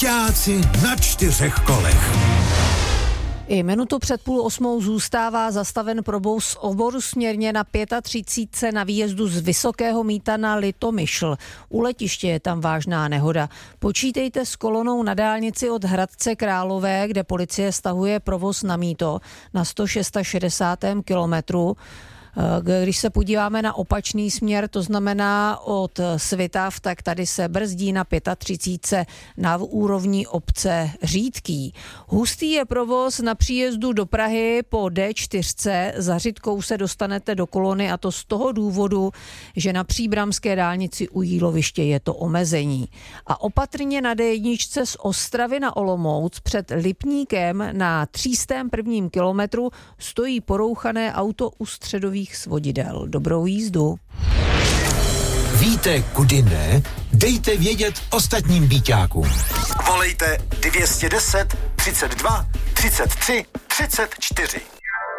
Byťáci na 4 kolech. I minutu před 7:30 zůstává zastaven provoz z oboru směrně na 35 na výjezdu z Vysokého Mýta na Litomyšl. U letiště je tam vážná nehoda. Počítejte s kolonou na dálnici od Hradce Králové, kde policie stahuje provoz na mýto na 166. kilometru. Když se podíváme na opačný směr, to znamená od Svitav, tak tady se brzdí na 35 na úrovni obce Řídký. Hustý je provoz na příjezdu do Prahy po D4. Za Řitkou se dostanete do kolony a to z toho důvodu, že na příbramské dálnici u Jíloviště je to omezení. A opatrně na D1 z Ostravy na Olomouc před Lipníkem na 301. kilometru stojí porouchané auto u středových svodidel. Dobrou jízdu. Víte, kudy ne? Dejte vědět ostatním byťákům. Volejte 210 32 33 34.